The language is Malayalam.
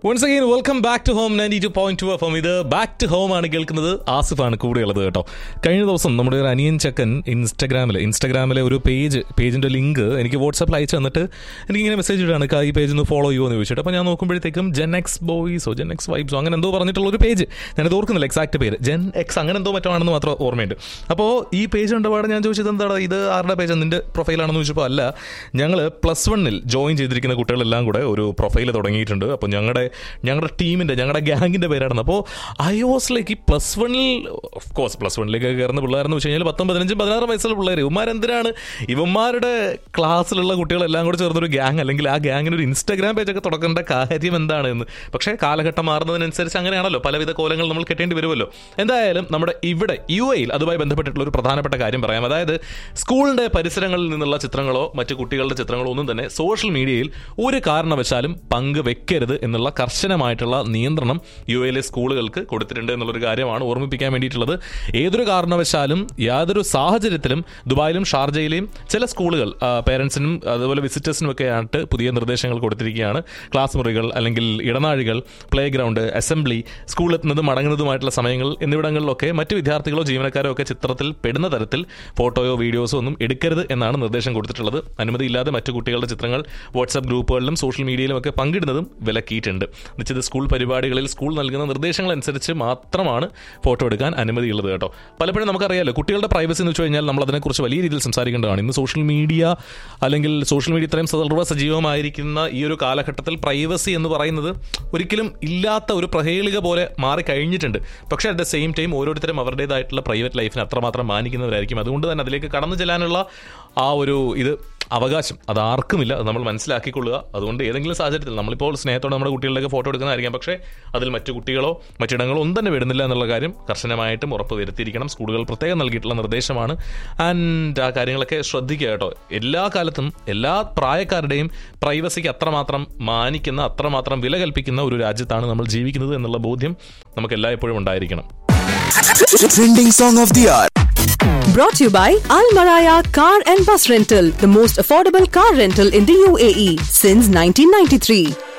Once again, welcome back to Home 92.2 FM. ഇത് ബാക്ക് ടു ഹോം ആണ് കേൾക്കുന്നത്. ആസിഫാണ് കൂടെയുള്ളത് കേട്ടോ. കഴിഞ്ഞ ദിവസം നമ്മുടെ ഒരു അനിയൻ ചക്കൻ ഇൻസ്റ്റഗ്രാമിലെ ഒരു പേജിന്റെ ലിങ്ക് എനിക്ക് വാട്സാപ്പിൽ അയച്ചു തന്നിട്ട് എനിക്കിങ്ങനെ മെസ്സേജ് ഇടാണ്, ഈ പേജ് ഒന്ന് ഫോളോ ചെയ്യുമോ എന്ന് ചോദിച്ചിട്ട്. അപ്പോൾ ഞാൻ നോക്കുമ്പോഴത്തേക്കും ജെൻ എക്സ് ബോയ്സോ ജെൻ എക്സ് വൈബ്സോ അങ്ങനെ എന്തോ പറഞ്ഞിട്ടുള്ള ഒരു പേജ്, ഞാനത് ഓർക്കുന്നില്ല എക്സാക്ട് പേര്, ജെൻ എക്സ് അങ്ങനെ എന്തോ മറ്റോ ആണെന്ന് മാത്രം ഓർമ്മയുണ്ട്. അപ്പോൾ ഈ പേജ് കണ്ടപാട് ഞാൻ ചോദിച്ചത് എന്താണ് ഇത്, ആരുടെ പേജ്, നിന്റെ പ്രൊഫൈലാണെന്ന് ചോദിച്ചപ്പോൾ അല്ല, ഞങ്ങൾ +1 ജോയിൻ ചെയ്തിരിക്കുന്ന കുട്ടികളെല്ലാം കൂടെ ഒരു പ്രൊഫൈൽ തുടങ്ങിയിട്ടുണ്ട്. അപ്പോൾ ഞങ്ങളുടെ ടീമിൻ്റെ ഞങ്ങളുടെ ഗ്യാങ്ങിൻ്റെ പേരാണ്. അപ്പോൾ ഐ വാസ് ലൈക്ക് ഈ +1 ഓഫ് കോഴ്സ് +1 കയറുന്ന പിള്ളേരെന്ന് വെച്ച് കഴിഞ്ഞാൽ 15-16 വയസ്സുള്ള പിള്ളേർ, ഇവന്മാരെന്തിനാണ് ഇവന്മാരുടെ ക്ലാസ്സിലുള്ള കുട്ടികളെല്ലാം കൂടെ ചേർന്നൊരു ഗ്യാങ് അല്ലെങ്കിൽ ആ ഗ്യാങ്ങിന് ഒരു ഇൻസ്റ്റാഗ്രാം പേജൊക്കെ തുടക്കേണ്ട കാര്യം എന്താണ് എന്ന്. പക്ഷേ കാലഘട്ടം മാറുന്നതിനനുസരിച്ച് അങ്ങനെയാണല്ലോ, പലവിധ കോലങ്ങൾ നമ്മൾ കെട്ടേണ്ടി വരുമല്ലോ. എന്തായാലും നമ്മുടെ ഇവിടെ UAE അതുമായി ബന്ധപ്പെട്ടിട്ടുള്ള ഒരു പ്രധാനപ്പെട്ട കാര്യം പറയാം. അതായത് സ്കൂളിൻ്റെ പരിസരങ്ങളിൽ നിന്നുള്ള ചിത്രങ്ങളോ മറ്റു കുട്ടികളുടെ ചിത്രങ്ങളോ ഒന്നും തന്നെ സോഷ്യൽ മീഡിയയിൽ ഒരു കാരണവശാലും പങ്കുവെക്കരുത് എന്നുള്ള കർശനമായിട്ടുള്ള നിയന്ത്രണം UAE സ്കൂളുകൾക്ക് കൊടുത്തിട്ടുണ്ട് എന്നുള്ളൊരു കാര്യമാണ് ഓർമ്മിപ്പിക്കാൻ വേണ്ടിയിട്ടുള്ളത്. ഏതൊരു കാരണവശാലും യാതൊരു സാഹചര്യത്തിലും ദുബായിലും ഷാർജയിലെയും ചില സ്കൂളുകൾ പേരൻസിനും അതുപോലെ വിസിറ്റേഴ്സിനും ഒക്കെ ആയിട്ട് പുതിയ നിർദ്ദേശങ്ങൾ കൊടുത്തിരിക്കുകയാണ്. ക്ലാസ് മുറികൾ അല്ലെങ്കിൽ ഇടനാഴികൾ, പ്ലേ ഗ്രൗണ്ട്, അസംബ്ലി, സ്കൂളെത്തുന്നതും മടങ്ങുന്നതുമായിട്ടുള്ള സമയങ്ങൾ എന്നിവിടങ്ങളിലൊക്കെ മറ്റ് വിദ്യാർത്ഥികളോ ജീവനക്കാരോ ഒക്കെ ചിത്രത്തിൽ പെടുന്ന തരത്തിൽ ഫോട്ടോയോ വീഡിയോസോ ഒന്നും എടുക്കരുത് എന്നാണ് നിർദ്ദേശം കൊടുത്തിട്ടുള്ളത്. അനുമതിയില്ലാതെ മറ്റു കുട്ടികളുടെ ചിത്രങ്ങൾ വാട്സാപ്പ് ഗ്രൂപ്പുകളിലും സോഷ്യൽ മീഡിയയിലും ഒക്കെ പങ്കിടുന്നതും വിലക്കിയിട്ടുണ്ട്. നിശ്ചിത സ്കൂൾ പരിപാടികളിൽ സ്കൂൾ നൽകുന്ന നിർദ്ദേശങ്ങൾ അനുസരിച്ച് മാത്രമാണ് ഫോട്ടോ എടുക്കാൻ അനുമതിയുള്ളത് കേട്ടോ. പലപ്പോഴും നമുക്കറിയാലോ, കുട്ടികളുടെ പ്രൈവസി എന്ന് വെച്ച് കഴിഞ്ഞാൽ നമ്മൾ അതിനെക്കുറിച്ച് വലിയ രീതിയിൽ സംസാരിക്കേണ്ടതാണ്. ഇന്ന് സോഷ്യൽ മീഡിയ ഇത്രയും സർവ്വസജീവമായിരിക്കുന്ന ഈ ഒരു കാലഘട്ടത്തിൽ പ്രൈവസി എന്ന് പറയുന്നത് ഒരിക്കലും ഇല്ലാത്ത ഒരു പ്രഹേളിക പോലെ മാറിക്കഴിഞ്ഞിട്ടുണ്ട്. പക്ഷേ അറ്റ് ദ സെയിം ടൈം ഓരോരുത്തരും അവരുടേതായിട്ടുള്ള പ്രൈവറ്റ് ലൈഫിനെ അത്രമാത്രം മാനിക്കുന്നവരായിരിക്കും. അതുകൊണ്ട് തന്നെ അതിലേക്ക് കടന്നു ചെല്ലാനുള്ള ആ ഒരു അവകാശം അത് ആർക്കുമില്ല. അത് നമ്മൾ മനസ്സിലാക്കിക്കൊള്ളുക. അതുകൊണ്ട് ഏതെങ്കിലും സാഹചര്യത്തിൽ നമ്മളിപ്പോൾ സ്നേഹത്തോടെ നമ്മുടെ കുട്ടികളുടെയൊക്കെ ഫോട്ടോ എടുക്കുന്നതായിരിക്കാം, പക്ഷേ അതിൽ മറ്റു കുട്ടികളോ മറ്റിടങ്ങളോ ഒന്നും തന്നെ വിടുന്നില്ല എന്നുള്ള കാര്യം കർശനമായിട്ടും ഉറപ്പ് വരുത്തിയിരിക്കണം. സ്കൂളുകൾ പ്രത്യേകം നൽകിയിട്ടുള്ള നിർദ്ദേശമാണ്. ആൻഡ് ആ കാര്യങ്ങളൊക്കെ ശ്രദ്ധിക്കുക കേട്ടോ. എല്ലാ കാലത്തും എല്ലാ പ്രായക്കാരുടെയും പ്രൈവസിക്ക് അത്രമാത്രം മാനിക്കുന്ന, അത്രമാത്രം വില കൽപ്പിക്കുന്ന ഒരു രാജ്യത്താണ് നമ്മൾ ജീവിക്കുന്നത് എന്നുള്ള ബോധ്യം നമുക്ക് എല്ലായ്പ്പോഴും ഉണ്ടായിരിക്കണം. Trending song of the hour. Brought to you by Al Maraya Car and Bus Rental, the most affordable car rental in the UAE since 1993.